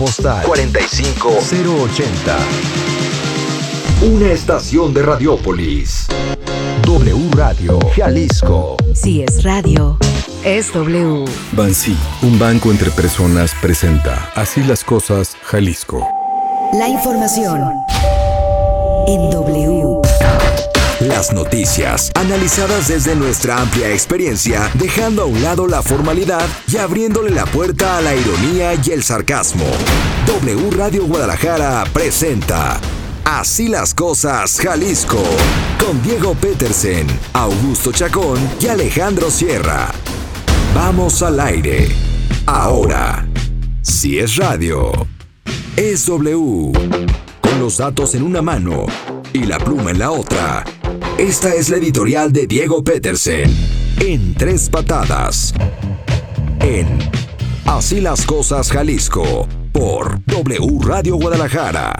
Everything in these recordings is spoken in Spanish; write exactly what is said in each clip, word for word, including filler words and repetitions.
Postal cuarenta y cinco cero ochenta. Una estación de Radiópolis. W Radio Jalisco. Si es radio, es W. Bansi, un banco entre personas, presenta Así las Cosas, Jalisco. La información en W. Las noticias, analizadas desde nuestra amplia experiencia, dejando a un lado la formalidad y abriéndole la puerta a la ironía y el sarcasmo. W Radio Guadalajara presenta Así las Cosas, Jalisco, con Diego Petersen, Augusto Chacón y Alejandro Sierra. Vamos al aire. Ahora, si es radio, es W. Con los datos en una mano y la pluma en la otra. Esta es la editorial de Diego Petersen, en tres patadas. En Así las Cosas, Jalisco, por W Radio Guadalajara.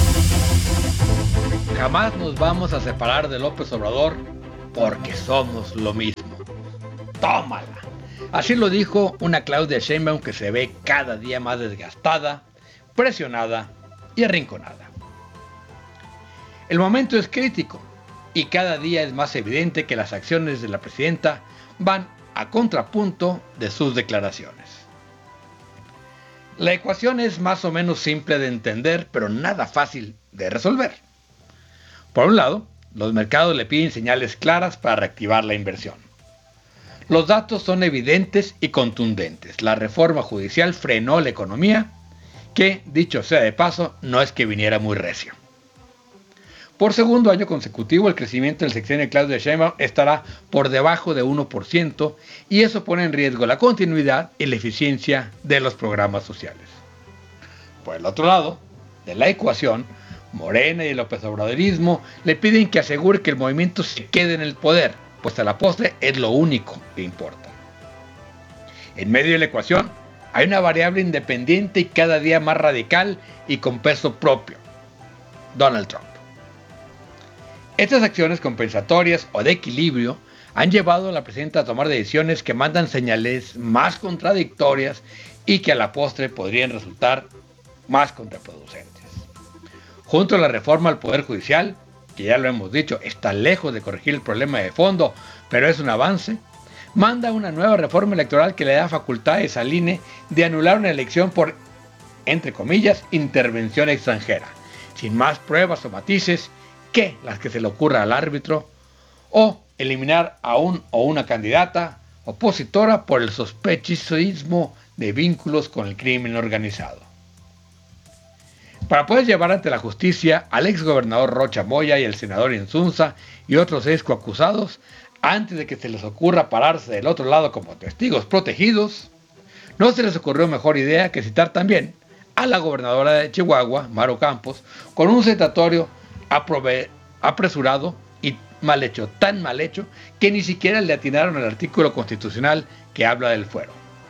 Jamás nos vamos a separar de López Obrador porque somos lo mismo. ¡Tómala! Así lo dijo una Claudia Sheinbaum que se ve cada día más desgastada, presionada y arrinconada. El momento es crítico y cada día es más evidente que las acciones de la presidenta van a contrapunto de sus declaraciones. La ecuación es más o menos simple de entender, pero nada fácil de resolver. Por un lado, los mercados le piden señales claras para reactivar la inversión. Los datos son evidentes y contundentes. La reforma judicial frenó la economía, que, dicho sea de paso, no es que viniera muy recio. Por segundo año consecutivo, el crecimiento del sexenio de Claudia Sheinbaum estará por debajo de uno por ciento y eso pone en riesgo la continuidad y la eficiencia de los programas sociales. Por el otro lado de la ecuación, Morena y el López Obradorismo le piden que asegure que el movimiento se quede en el poder, pues a la postre es lo único que importa. En medio de la ecuación hay una variable independiente y cada día más radical y con peso propio: Donald Trump. Estas acciones compensatorias o de equilibrio han llevado a la presidenta a tomar decisiones que mandan señales más contradictorias y que a la postre podrían resultar más contraproducentes. Junto a la reforma al Poder Judicial, que ya lo hemos dicho, está lejos de corregir el problema de fondo, pero es un avance, manda una nueva reforma electoral que le da facultades al I N E de anular una elección por, entre comillas, intervención extranjera, sin más pruebas o matices que las que se le ocurra al árbitro, o eliminar a un o una candidata opositora por el sospechosismo de vínculos con el crimen organizado. Para poder llevar ante la justicia al exgobernador Rocha Moya y el senador Insunza y otros seis coacusados, antes de que se les ocurra pararse del otro lado como testigos protegidos, no se les ocurrió mejor idea que citar también a la gobernadora de Chihuahua, Maru Campos, con un citatorio aprove- apresurado y mal hecho, tan mal hecho, que ni siquiera le atinaron al artículo constitucional que habla del fuero.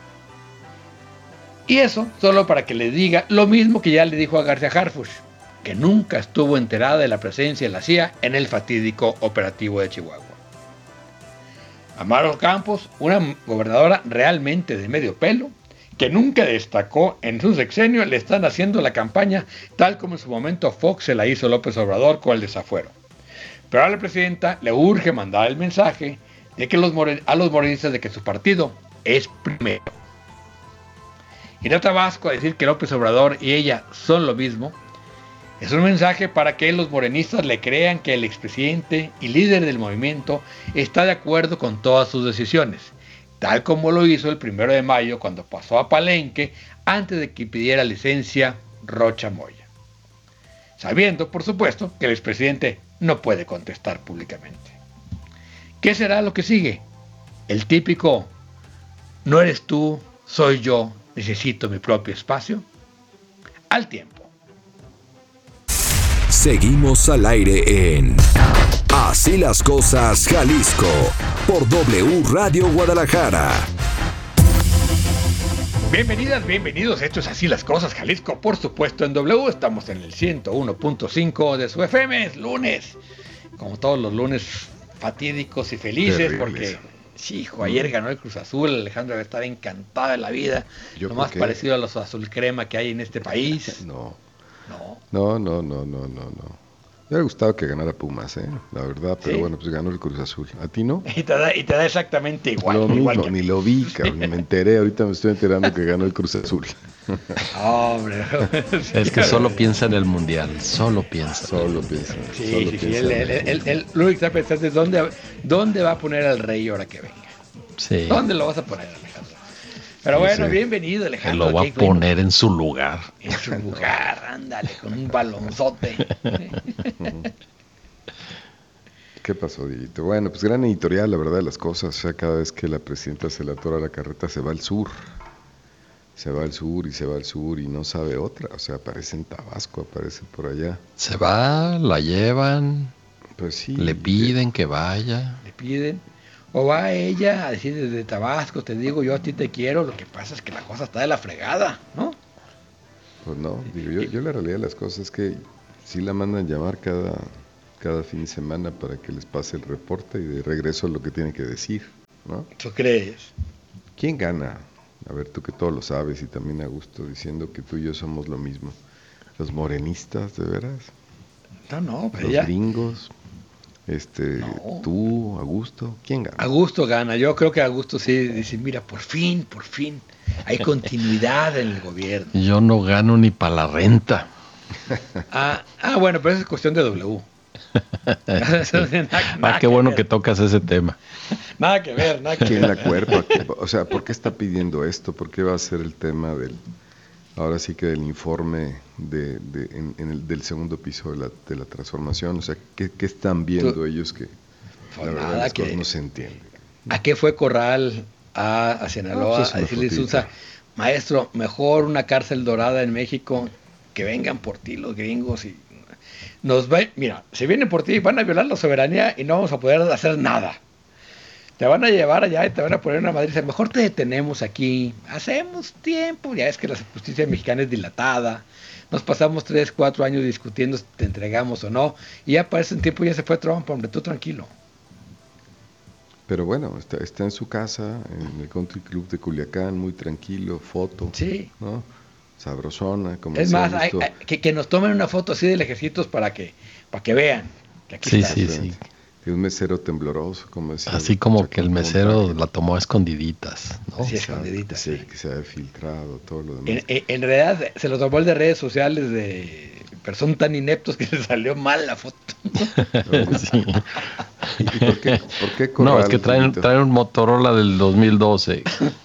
Y eso solo para que le diga lo mismo que ya le dijo a García Harfuch, que nunca estuvo enterada de la presencia de la C I A en el fatídico operativo de Chihuahua. A Maru Campos, una gobernadora realmente de medio pelo, que nunca destacó en su sexenio, le están haciendo la campaña tal como en su momento Fox se la hizo López Obrador con el desafuero. Pero a la presidenta le urge mandar el mensaje de que los more- a los morenistas de que su partido es primero. Ir a Tabasco a decir que López Obrador y ella son lo mismo es un mensaje para que los morenistas le crean que el expresidente y líder del movimiento está de acuerdo con todas sus decisiones, tal como lo hizo el primero de mayo cuando pasó a Palenque antes de que pidiera licencia Rocha Moya, sabiendo por supuesto que el expresidente no puede contestar públicamente. ¿Qué será lo que sigue? El típico "no eres tú, soy yo, necesito mi propio espacio". Al tiempo. Seguimos al aire en Así las Cosas, Jalisco, por W Radio Guadalajara. Bienvenidas, bienvenidos, esto es Así las Cosas, Jalisco, por supuesto en W, estamos en el ciento uno punto cinco de su F M, es lunes, como todos los lunes fatídicos y felices, Terribles. porque Sí, hijo, ayer ganó el Cruz Azul, Alejandro estaba encantada de la vida, Yo lo creo más que- parecido a los azul crema que hay en este país. No, No, no, no, no, no, no, no. Me hubiera gustado que ganara Pumas, ¿eh? La verdad, pero ¿sí? bueno, pues ganó el Cruz Azul. ¿A ti no? Y te da, y te da exactamente igual. Lo igual mismo, que a ni mí. lo vi, cabrón, ni me enteré. Ahorita me estoy enterando que ganó el Cruz Azul. Hombre, Es que solo piensa en el mundial, solo piensa. Solo piensa, Sí, solo sí, sí. piensa Él, en él, el él, él- lo único que está pensando es dónde, dónde va a poner al rey ahora que venga. Sí, ¿Dónde lo vas a poner, Alejandro? Pero Sí, bueno, sí. bienvenido, que Alejandro. lo va a qué bueno. poner en su lugar. En su lugar, ándale, con un balonzote. ¿Qué pasó, Dieguito? Bueno, pues gran editorial, la verdad de las cosas. O sea, cada vez que la presidenta se le atora la carreta, se va al sur. Se va al sur y se va al sur y no sabe otra. O sea, aparece en Tabasco, aparece por allá. Se va, la llevan, Pues sí. le piden que vaya. Le piden. O va ella a decir desde Tabasco, te digo, yo a ti te quiero. Lo que pasa es que la cosa está de la fregada, ¿no? Pues no, digo, yo, yo la realidad de las cosas es que sí la mandan llamar cada, cada fin de semana para que les pase el reporte y de regreso lo que tiene que decir, ¿no? ¿Tú crees? ¿Quién gana? A ver, tú que todo lo sabes y también a gusto diciendo que tú y yo somos lo mismo. ¿Los morenistas, de veras? No, no, pues ¿Los ella. gringos? Este, No. ¿Tú, Augusto? ¿Quién gana? Augusto gana. Yo creo que Augusto sí dice, mira, por fin, por fin, hay continuidad en el gobierno. Yo no gano ni para la renta. Ah, ah, bueno, pero eso es cuestión de W. Eso no tiene nada- Ah, nada qué que bueno ver. que tocas ese tema. Nada que ver, nada que ¿Quién ver. la cuerpa? ¿Qué- O sea, ¿por qué está pidiendo esto? ¿Por qué va a ser el tema del, ahora sí que del informe de, de- en, en el, del segundo piso de la, de la transformación? O sea, ¿qué, qué están viendo Tú- ellos que Pues la verdad nada, las que- cosas no se entienden? ¿A qué fue Corral a, a Sinaloa Ah, pues es a una decirle fotito. Susa, maestro, mejor una cárcel dorada en México, que vengan por ti los gringos y nos va, mira, si vienen por ti van a violar la soberanía y no vamos a poder hacer nada. Te van a llevar allá y te van a poner una madriza. Mejor te detenemos aquí. Hacemos tiempo. Ya es que la justicia mexicana es dilatada. Nos pasamos tres, cuatro años discutiendo si te entregamos o no. Y ya para ese tiempo ya se fue Trump, hombre, tú tranquilo. Pero bueno, está, está en su casa, en el Country Club de Culiacán, muy tranquilo, foto, Sí. ¿no? Sabrosona, como Es decía más, hay- Augusto. hay- que, que nos tomen una foto así del ejército para que, para que vean. Que aquí Sí, está. sí, sí. Y un mesero tembloroso, como decía. Así como Chacón que el mesero Montaje, la tomó a escondiditas, ¿no? Así es. exacto, escondidita, que se- sí. Que se ha filtrado, todo lo demás. En, en- en realidad se lo tomó el de redes sociales de... Pero son tan ineptos que le salió mal la foto. Sí. ¿Y por qué, por qué No, Corral? es que traen, Dieguito? traen un Motorola del dos mil doce.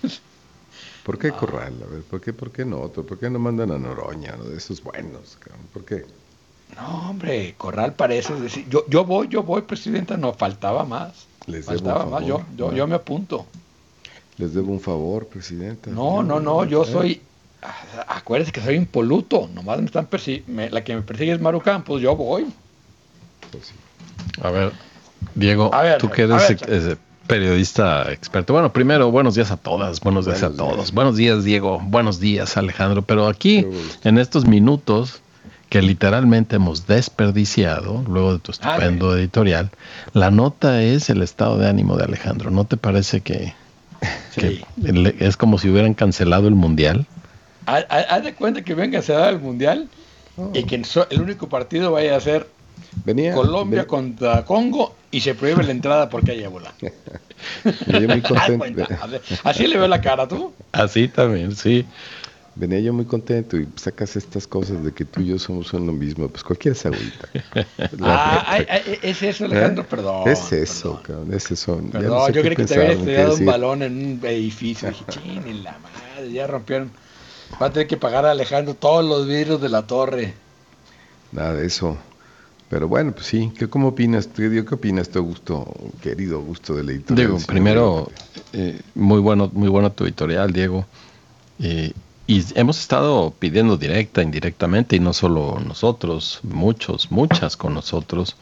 ¿Por qué Corral? A ver, ¿por qué, por qué no otro? ¿Por qué no mandan a Noroña, no? De esos buenos, cabrón? ¿Por qué? No, hombre, Corral parece decir... Yo, yo voy, yo voy, presidenta, no, faltaba más. Les debo Faltaba un más, yo, favor, yo, ¿no? yo me apunto. Les debo un favor, presidenta. No, no, no, yo ¿Eh? soy... Acuérdense que soy impoluto, nomás me están persiguiendo. La que me persigue es Maru Campos, yo voy. Pues sí. A ver, Diego, A ver, tú que a eres ver, ex- eh, periodista experto. Bueno, primero, buenos días a todas, buenos días Buenos a todos. días. Buenos días, Diego. Buenos días, Alejandro. Pero aquí, Qué gusto. en estos minutos que literalmente hemos desperdiciado, luego de tu estupendo editorial, la nota es el estado de ánimo de Alejandro. ¿No te parece que, Sí. que le- es como si hubieran cancelado el Mundial? Haz haz de cuenta que venga a dar el Mundial Oh. y que en so- el único partido vaya a ser Venía, Colombia ven- contra Congo y se prohíbe la entrada porque hay ébola. venía muy Haz contento. cuenta, así le veo la cara tú. Así también, sí. Venía yo muy contento y sacas estas cosas de que tú y yo somos uno mismo. Pues cualquiera se agüita. Ah, ay, ay, es eso, Alejandro, ¿Eh? perdón. Es eso, perdón. cabrón, es eso. Ya no Perdón, sé yo qué creí que te pensar, había ni qué estrellado un decir. balón en un edificio. Dije, ching, en la madre, ya rompieron. Va a tener que pagar a Alejandro todos los vidrios de la torre. Nada de eso. Pero bueno, pues sí. ¿Qué, ¿Cómo opinas? ¿Tú, Diego, ¿Qué opinas, tu Augusto, querido Augusto de la editorial? Digo, señor primero, Diego? eh, muy bueno, muy bueno tu editorial, Diego. Eh, y hemos estado pidiendo directa, indirectamente, y no solo nosotros, muchos, muchas con nosotros,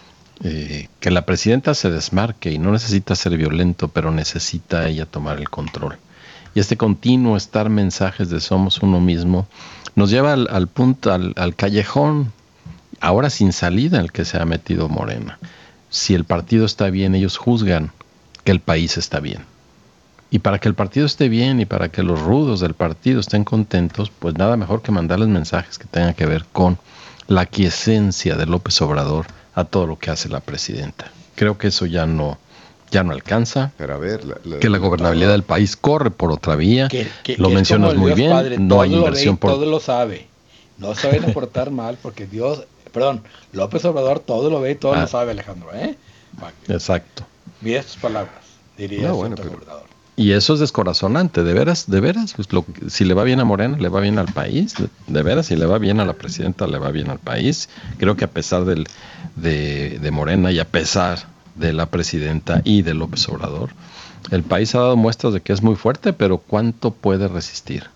eh, que la presidenta se desmarque y no necesita ser violento, pero necesita ella tomar el control. Y este continuo estar mensajes de somos uno mismo nos lleva al, al punto, al, al callejón, ahora sin salida, en el que se ha metido Morena. Si el partido está bien, ellos juzgan que el país está bien. Y para que el partido esté bien y para que los rudos del partido estén contentos, pues nada mejor que mandarles mensajes que tengan que ver con la aquiescencia de López Obrador a todo lo que hace la presidenta. Creo que eso ya no, ya no alcanza. Pero a ver, la, la, que la gobernabilidad del país corre por otra vía. Que, que, lo que mencionas muy Dios bien. Padre, no hay inversión ve, por. Todo lo sabe. No se vayan a portar mal porque Dios, perdón, López Obrador todo lo ve y todo ah, lo sabe, Alejandro, ¿eh? Exacto. Mira tus palabras, diría no, el bueno, pero... gobernador. Y eso es descorazonante, de veras, de veras, pues lo, si le va bien a Morena, le va bien al país, de, de veras, si le va bien a la presidenta, le va bien al país. Creo que a pesar del, de, de Morena y a pesar de la presidenta y de López Obrador, el país ha dado muestras de que es muy fuerte, pero ¿cuánto puede resistir?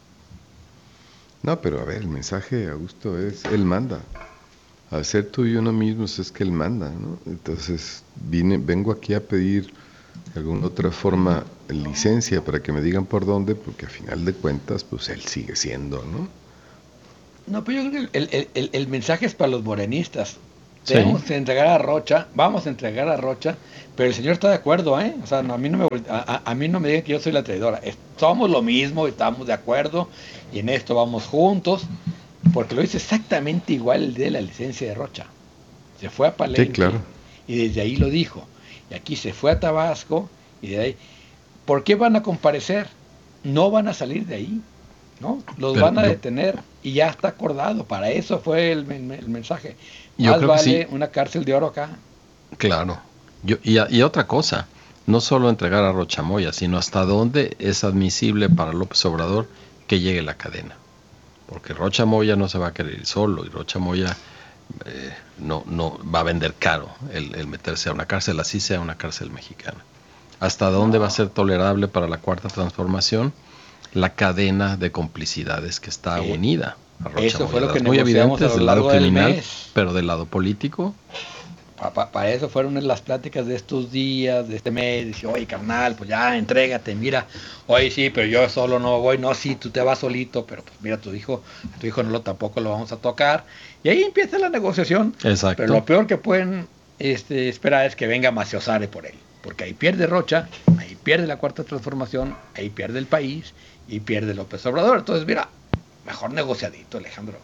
No, pero a ver, el mensaje, Augusto, es, él manda. Al ser tú y uno mismo es que él manda, ¿no? Entonces, vine, vengo aquí a pedir de alguna otra forma licencia para que me digan por dónde, porque a final de cuentas, pues él sigue siendo, ¿no? No, pero yo creo que el, el, el, el mensaje es para los morenistas. Sí. Tenemos que entregar a Rocha, vamos a entregar a Rocha, pero el señor está de acuerdo, ¿eh? O sea, no, a mí no me a, a mí no me digan que yo soy la traidora. Es, somos lo mismo, estamos de acuerdo y en esto vamos juntos, porque lo hizo exactamente igual el de la licencia de Rocha. Se fue a Palenque, sí, claro. Y desde ahí lo dijo. Y aquí se fue a Tabasco y de ahí. ¿Por qué van a comparecer? No van a salir de ahí, ¿no? Los Pero van a yo, detener y ya está acordado. Para eso fue el, el mensaje. Yo Más creo vale que sí. una cárcel de oro acá. Claro. Yo, y, y otra cosa, no solo entregar a Rocha Moya, sino hasta dónde es admisible para López Obrador que llegue la cadena. Porque Rocha Moya no se va a querer ir solo y Rocha Moya eh, no, no va a vender caro el, el meterse a una cárcel, así sea una cárcel mexicana. ¿Hasta dónde No. va a ser tolerable para la Cuarta Transformación la cadena de complicidades que está Sí. unida a Rocha Eso Moya? fue lo que Muy negociamos evidentes a lo del lado largo del criminal, mes. pero del lado político. Para pa, pa eso fueron las pláticas de estos días, de este mes. Dice, oye, carnal, pues ya, entrégate, mira. Oye, sí, pero yo solo no voy. No, sí, tú te vas solito, pero pues mira, tu hijo, tu hijo no lo tampoco lo vamos a tocar. Y ahí empieza la negociación. Exacto. Pero lo peor que pueden este, esperar es que venga Maciosare por él. Porque ahí pierde Rocha, ahí pierde la Cuarta Transformación, ahí pierde el país y pierde López Obrador. Entonces, mira, mejor negociadito, Alejandro.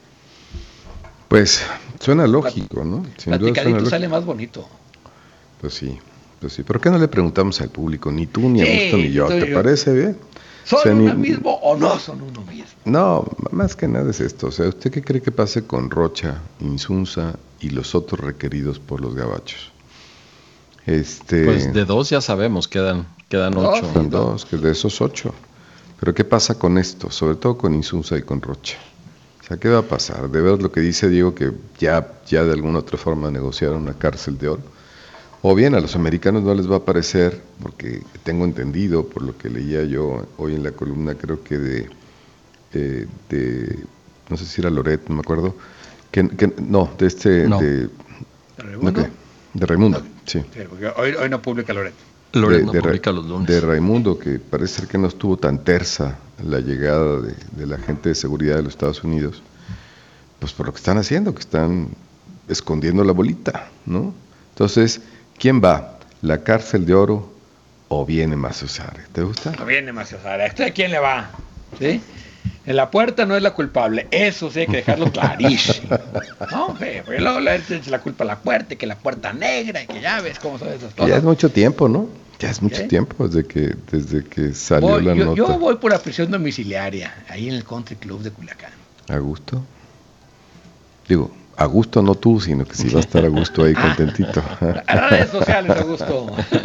Pues suena lógico, ¿no? Sin duda Platicadito suena lógico. sale más bonito. Pues sí, pues sí. ¿Por qué no le preguntamos al público? Ni tú, ni Sí, Augusto, ni yo. ¿Te yo. parece bien? ¿Son O sea, uno ni- mismo o no son uno mismo? No, más que nada es esto. O sea, ¿usted qué cree que pase con Rocha, Insunza y los otros requeridos por los gabachos? Este, Pues de dos ya sabemos, quedan, quedan Dos. ocho. son dos, que de esos ocho. Pero ¿qué pasa con esto? Sobre todo con Insunza y con Rocha. O sea, ¿qué va a pasar? De ver lo que dice Diego, que ya, ya de alguna otra forma negociaron una cárcel de oro. O bien a los americanos no les va a parecer, porque tengo entendido, por lo que leía yo hoy en la columna, creo que de, eh, de no sé si era Loret, no me acuerdo, que, que no, de este, No. de, ¿De ¿no Raimundo? qué? De Raimundo, sí. Sí, porque hoy, hoy no publica Loret. Loret de, no de Ra- publica los lunes. de Raimundo, que parece ser que no estuvo tan tersa la llegada de, de la gente de seguridad de los Estados Unidos, pues por lo que están haciendo, que están escondiendo la bolita, ¿no? Entonces, ¿quién va? ¿La cárcel de oro o viene Maciosare? ¿Te gusta? No viene Maciosare. ¿Esto de quién le va? ¿Sí? En la puerta no es la culpable. Eso sí hay que dejarlo clarísimo. No, eh, porque luego le echa la culpa a la puerta, y que la puerta negra, y que ya ves cómo son esas cosas. Ya es mucho tiempo, ¿no? Ya es mucho ¿Qué? tiempo desde que, desde que salió Voy- la yo, nota. yo voy por la prisión domiciliaria, ahí en el Country Club de Culiacán. ¿A gusto? Digo, a gusto no tú, sino que si va a estar a gusto ahí contentito. A las redes sociales, Augusto.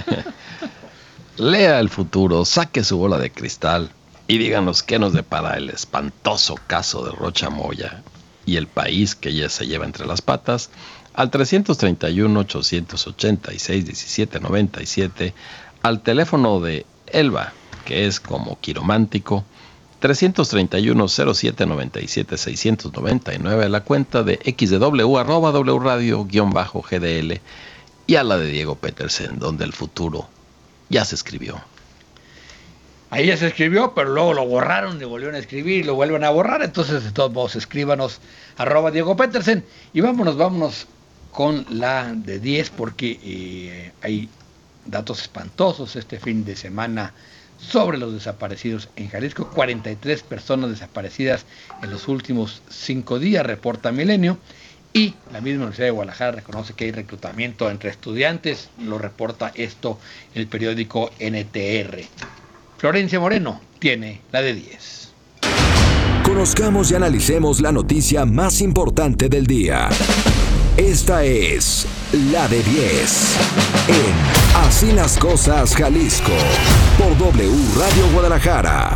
Lea el futuro, saque su bola de cristal y díganos qué nos depara el espantoso caso de Rocha Moya y el país que ya se lleva entre las patas al trescientos treinta y uno, ochocientos ochenta y seis, diecisiete noventa y siete, al teléfono de Elba, que es como quiromántico, trescientos treinta y uno, cero siete noventa y siete, seiscientos noventa y nueve, a la cuenta de X D W, arroba W Radio, guión bajo G D L, y a la de Diego Petersen, donde el futuro ya se escribió. Ahí ya se escribió, pero luego lo borraron, le volvieron a escribir y lo vuelven a borrar. Entonces, de todos modos, escríbanos arroba Diego Petersen. Y vámonos, vámonos con la de diez, porque eh, hay datos espantosos este fin de semana sobre los desaparecidos en Jalisco. cuarenta y tres personas desaparecidas en los últimos cinco días, reporta Milenio. Y la misma Universidad de Guadalajara reconoce que hay reclutamiento entre estudiantes, lo reporta esto el periódico N T R. Florencia Moreno tiene la de diez. Conozcamos y analicemos la noticia más importante del día. Esta es la de diez en Así las Cosas Jalisco por W Radio Guadalajara.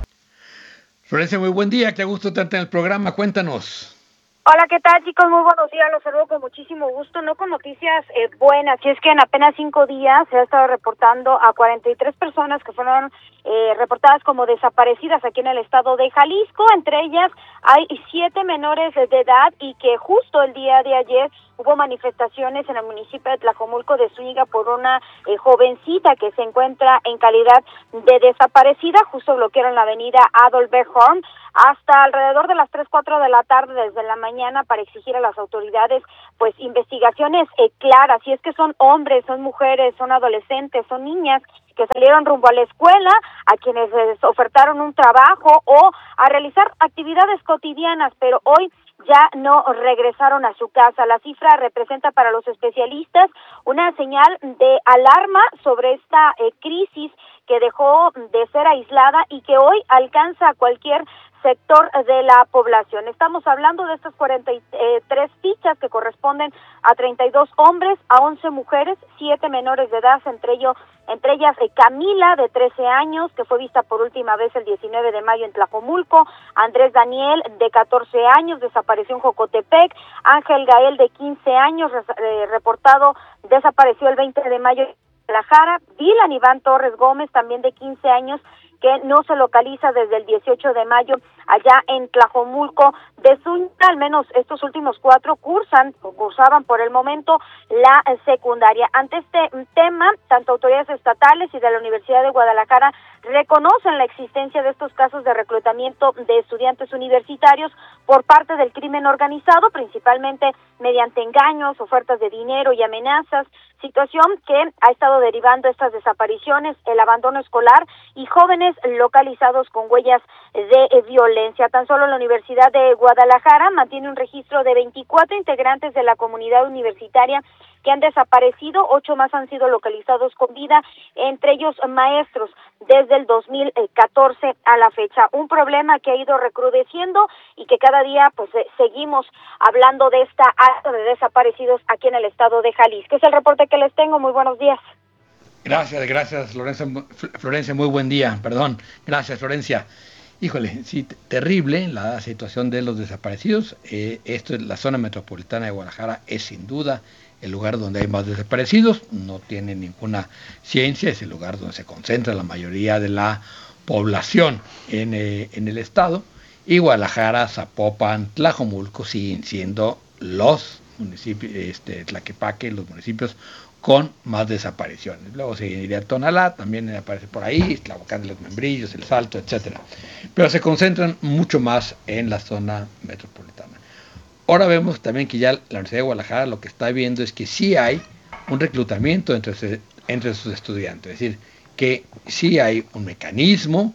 Florencia, muy buen día, qué gusto tenerte en el programa, cuéntanos. Hola, ¿qué tal, chicos? Muy buenos días, los saludo con muchísimo gusto, no con noticias eh, buenas, y es que en apenas cinco días se ha estado reportando a cuarenta y tres personas que fueron eh, reportadas como desaparecidas aquí en el estado de Jalisco. Entre ellas hay siete menores de edad, y que justo el día de ayer hubo manifestaciones en el municipio de Tlajomulco de Zúñiga por una eh, jovencita que se encuentra en calidad de desaparecida. Justo bloquearon la avenida Adolf B. Horn hasta alrededor de las tres, cuatro de la tarde desde la mañana para exigir a las autoridades pues investigaciones eh, claras, si es que son hombres, son mujeres, son adolescentes, son niñas que salieron rumbo a la escuela, a quienes les ofertaron un trabajo o a realizar actividades cotidianas, pero hoy ya no regresaron a su casa. La cifra representa para los especialistas una señal de alarma sobre esta eh, crisis que dejó de ser aislada y que hoy alcanza a cualquier sector de la población. Estamos hablando de estas cuarenta y tres fichas que corresponden a treinta y dos hombres, a once mujeres, siete menores de edad, entre ellos entre ellas eh, Camila, de trece años, que fue vista por última vez el diecinueve de mayo en Tlajomulco, Andrés Daniel, de catorce años, desapareció en Jocotepec, Ángel Gael, de quince años, eh, reportado, desapareció el veinte de mayo en Guadalajara, Dylan Iván Torres Gómez, también de quince años, que no se localiza desde el dieciocho de mayo allá en Tlajomulco de Zúñiga. Al menos estos últimos cuatro cursan o cursaban por el momento la secundaria. Ante este tema, tanto autoridades estatales y de la Universidad de Guadalajara reconocen la existencia de estos casos de reclutamiento de estudiantes universitarios por parte del crimen organizado, principalmente mediante engaños, ofertas de dinero y amenazas, situación que ha estado derivando estas desapariciones, el abandono escolar y jóvenes localizados con huellas de violencia. Tan solo la Universidad de Guadalajara mantiene un registro de veinticuatro integrantes de la comunidad universitaria que han desaparecido, ocho más han sido localizados con vida, entre ellos maestros, desde el dos mil catorce a la fecha. Un problema que ha ido recrudeciendo y que cada día pues eh, seguimos hablando de esta alta de desaparecidos aquí en el estado de Jalisco. Es el reporte que les tengo. Muy buenos días. Gracias, gracias Florencia, Florencia, muy buen día, perdón. Gracias, Florencia. Híjole, sí, terrible la situación de los desaparecidos. Eh, esto es la zona metropolitana de Guadalajara, es sin duda el lugar donde hay más desaparecidos, no tiene ninguna ciencia, es el lugar donde se concentra la mayoría de la población en, eh, en el estado, y Guadalajara, Zapopan, Tlajomulco siguen siendo los municipios, este, Tlaquepaque, los municipios con más desapariciones. Luego seguiría Tonalá, también aparece por ahí, Tlahuacán de los Membrillos, El Salto, etcétera. Pero se concentran mucho más en la zona metropolitana. Ahora vemos también que ya la Universidad de Guadalajara lo que está viendo es que sí hay un reclutamiento entre, entre sus estudiantes, es decir, que sí hay un mecanismo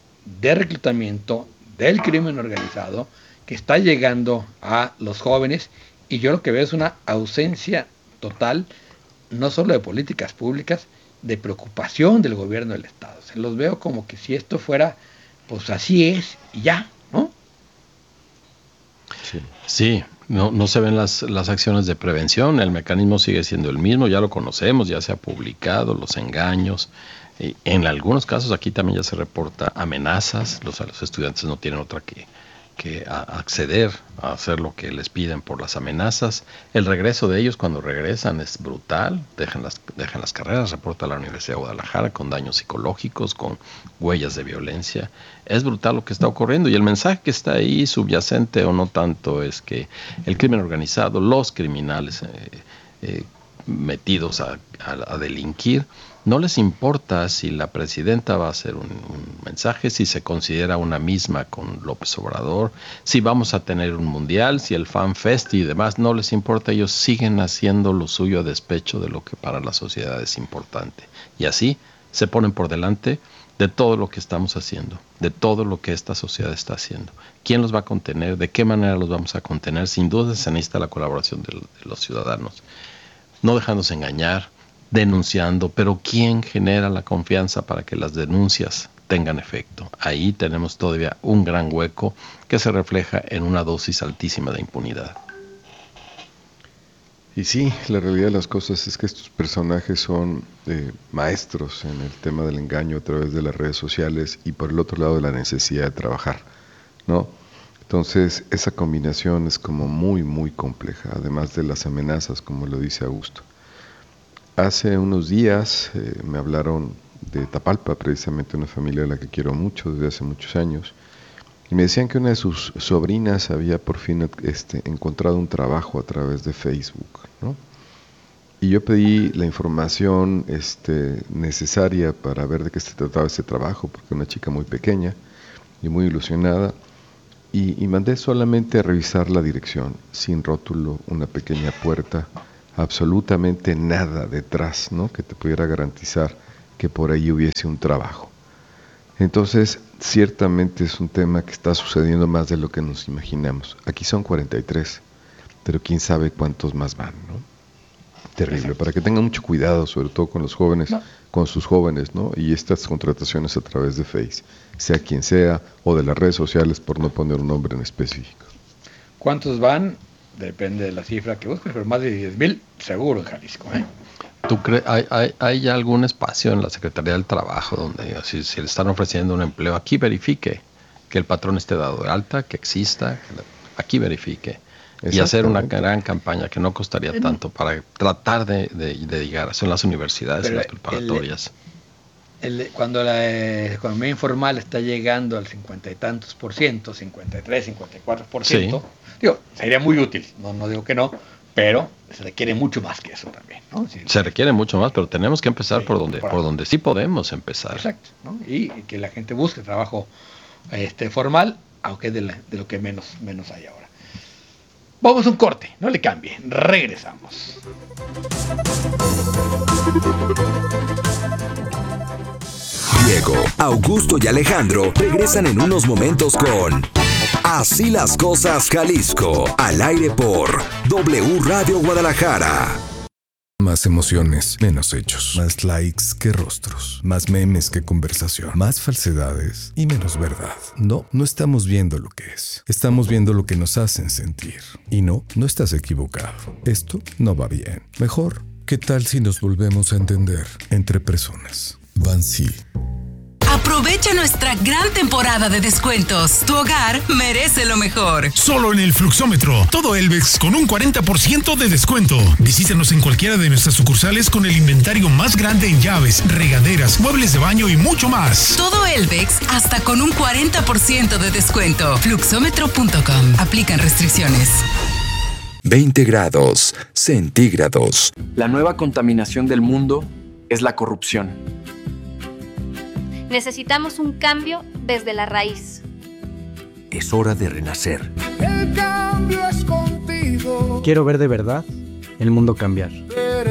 de reclutamiento del crimen organizado que está llegando a los jóvenes, y yo lo que veo es una ausencia total, no solo de políticas públicas, de preocupación del gobierno del Estado. Se los veo como que si esto fuera, pues así es y ya, ¿no? Sí, sí, no, no se ven las, las acciones de prevención, el mecanismo sigue siendo el mismo, ya lo conocemos, ya se ha publicado, los engaños. Eh, en algunos casos aquí también ya se reporta amenazas, los, los estudiantes no tienen otra que, que a, acceder a hacer lo que les piden por las amenazas. El regreso de ellos cuando regresan es brutal, dejan las, dejan las carreras, reporta la Universidad de Guadalajara, con daños psicológicos, con huellas de violencia. Es brutal lo que está ocurriendo, y el mensaje que está ahí, subyacente o no tanto, es que el crimen organizado, los criminales eh, eh, metidos a, a, a delinquir, No les importa si la presidenta va a hacer un, un mensaje, si se considera una misma con López Obrador, si vamos a tener un mundial, si el Fan Fest y demás, no les importa. Ellos siguen haciendo lo suyo a despecho de lo que para la sociedad es importante. Y así se ponen por delante de todo lo que estamos haciendo, de todo lo que esta sociedad está haciendo. ¿Quién los va a contener? ¿De qué manera los vamos a contener? Sin duda se necesita la colaboración de, de los ciudadanos. No dejándose engañar, denunciando, pero ¿quién genera la confianza para que las denuncias tengan efecto? Ahí tenemos todavía un gran hueco que se refleja en una dosis altísima de impunidad. Y sí, la realidad de las cosas es que estos personajes son eh, maestros en el tema del engaño a través de las redes sociales y por el otro lado de la necesidad de trabajar, ¿no? Entonces esa combinación es como muy muy compleja, además de las amenazas, como lo dice Augusto. Hace unos días eh, me hablaron de Tapalpa, precisamente una familia a la que quiero mucho desde hace muchos años, y me decían que una de sus sobrinas había por fin este, encontrado un trabajo a través de Facebook, ¿no? Y yo pedí la información este, necesaria para ver de qué se trataba ese trabajo, porque una chica muy pequeña y muy ilusionada, y, y mandé solamente a revisar la dirección, sin rótulo, una pequeña puerta, absolutamente nada detrás, ¿no?, que te pudiera garantizar que por ahí hubiese un trabajo. Entonces, ciertamente es un tema que está sucediendo más de lo que nos imaginamos. Aquí son cuarenta y tres, pero quién sabe cuántos más van, ¿no? Terrible. Exacto. Para que tengan mucho cuidado, sobre todo con los jóvenes, no. con sus jóvenes, ¿no? Y estas contrataciones a través de Face, sea quien sea, o de las redes sociales, por no poner un nombre en específico. ¿Cuántos van? Depende de la cifra que busques, pero más de diez mil seguro en Jalisco, ¿eh? ¿Tú crees, hay, hay, hay ya algún espacio en la Secretaría del Trabajo donde si, si le están ofreciendo un empleo, aquí verifique que el patrón esté dado de alta, que exista, que la, aquí verifique? Y hacer una gran campaña que no costaría tanto para tratar de, de, de llegar a son las universidades y las preparatorias. El, el, cuando la economía informal está llegando al cincuenta y tantos por ciento, cincuenta y tres, cincuenta y cuatro por ciento, sí. digo, sería muy útil, no, no digo que no, pero se requiere mucho más que eso también, ¿no? Si, se requiere mucho más, pero tenemos que empezar sí, por donde por, por donde sí podemos empezar. Exacto, ¿no? Y que la gente busque trabajo este formal, aunque es de, la, de lo que menos, menos hay ahora. Vamos a un corte, no le cambie, regresamos. Diego, Augusto y Alejandro regresan en unos momentos con Así las Cosas Jalisco, al aire por W Radio Guadalajara. Más emociones, menos hechos. Más likes que rostros. Más memes que conversación. Más falsedades y menos verdad. No, no estamos viendo lo que es. Estamos viendo lo que nos hacen sentir. Y no, no estás equivocado. Esto no va bien. Mejor, ¿qué tal si nos volvemos a entender entre personas? Bansi. Aprovecha nuestra gran temporada de descuentos. Tu hogar merece lo mejor. Solo en el Fluxómetro. Todo Elvex con un cuarenta por ciento de descuento. Visítanos en cualquiera de nuestras sucursales con el inventario más grande en llaves, regaderas, muebles de baño y mucho más. Todo Elvex hasta con un cuarenta por ciento de descuento. Fluxómetro punto com. Aplican restricciones. veinte grados centígrados. La nueva contaminación del mundo es la corrupción. Necesitamos un cambio desde la raíz. Es hora de renacer. El cambio es contigo. Quiero ver de verdad el mundo cambiar.